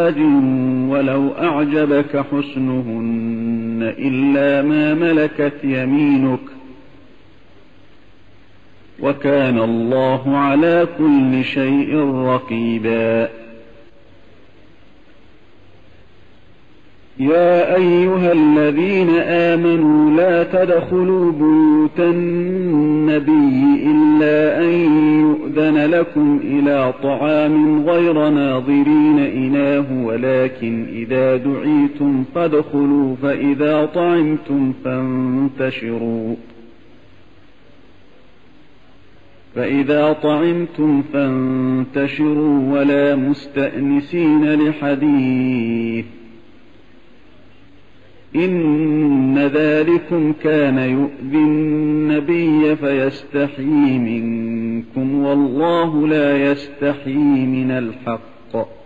أزواج ولو أعجبك حسنهن إلا ما ملكت يمينك وكان الله على كل شيء رقيبا. يا أيها الذين آمنوا لا تدخلوا بيوت النبي إلا أن يؤذن لكم إلى طعام غير ناظرين إناه ولكن إذا دعيتم فادخلوا فإذا طعمتم فانتشروا ولا مستأنسين لحديث إن ذلكم كان يؤذي النبي فيستحيي منكم والله لا يستحيي من الحق